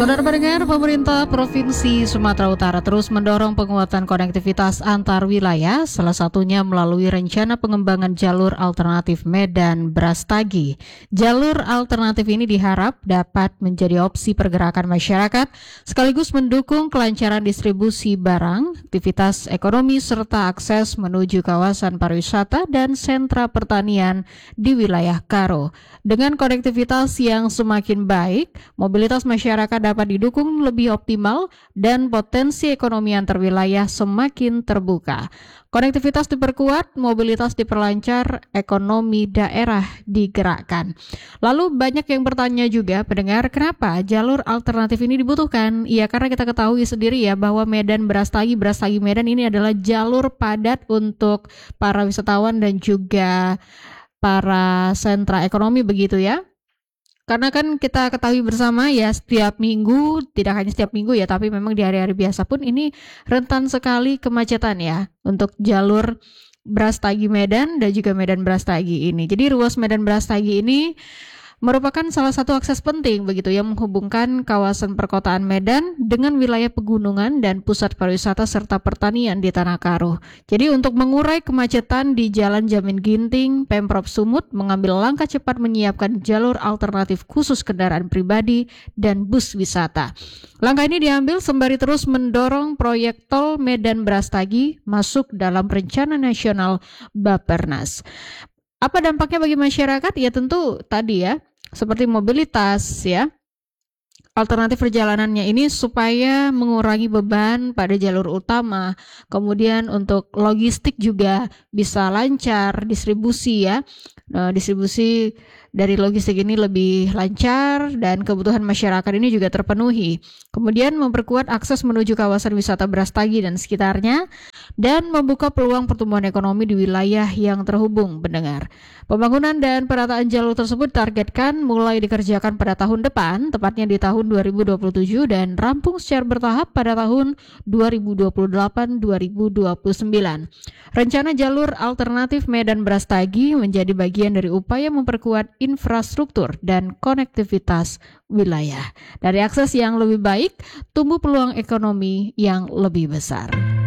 Saudara pendengar, pemerintah Provinsi Sumatera Utara terus mendorong penguatan konektivitas antar wilayah, salah satunya melalui rencana pengembangan jalur alternatif Medan Brastagi. Jalur alternatif ini diharap dapat menjadi opsi pergerakan masyarakat, sekaligus mendukung kelancaran distribusi barang, aktivitas ekonomi, serta akses menuju kawasan pariwisata dan sentra pertanian di wilayah Karo. Dengan konektivitas yang semakin baik, mobilitas masyarakat dapat didukung lebih optimal dan potensi ekonomi antar wilayah semakin terbuka. Konektivitas diperkuat, mobilitas diperlancar, ekonomi daerah digerakkan. Lalu banyak yang bertanya juga, pendengar, kenapa jalur alternatif ini dibutuhkan? Ya, karena kita ketahui sendiri ya bahwa Medan Brastagi Medan ini adalah jalur padat untuk para wisatawan dan juga para sentra ekonomi begitu ya. Karena kan kita ketahui bersama ya, setiap minggu, tidak hanya setiap minggu ya, tapi memang di hari-hari biasa pun ini rentan sekali kemacetan ya untuk jalur Brastagi Medan dan juga Medan Brastagi ini. Jadi ruas Medan Brastagi ini merupakan salah satu akses penting begitu yang menghubungkan kawasan perkotaan Medan dengan wilayah pegunungan dan pusat pariwisata serta pertanian di Tanah Karo. Jadi untuk mengurai kemacetan di Jalan Jamin Ginting, Pemprov Sumut mengambil langkah cepat menyiapkan jalur alternatif khusus kendaraan pribadi dan bus wisata. Langkah ini diambil sembari terus mendorong proyek tol Medan Brastagi masuk dalam rencana nasional Bappenas. Apa dampaknya bagi masyarakat? Ya tentu tadi ya, seperti mobilitas ya. Alternatif perjalanannya ini supaya mengurangi beban pada jalur utama. Kemudian untuk logistik juga bisa lancar, distribusi ya. Distribusi dari logistik ini lebih lancar dan kebutuhan masyarakat ini juga terpenuhi. Kemudian memperkuat akses menuju kawasan wisata Brastagi dan sekitarnya dan membuka peluang pertumbuhan ekonomi di wilayah yang terhubung, pendengar. Pembangunan dan perataan jalur tersebut targetkan mulai dikerjakan pada tahun depan, tepatnya di tahun 2027 dan rampung secara bertahap pada tahun 2028-2029. Rencana jalur alternatif Medan Brastagi menjadi bagian dari upaya memperkuat infrastruktur dan konektivitas wilayah. Dari akses yang lebih baik, tumbuh peluang ekonomi yang lebih besar.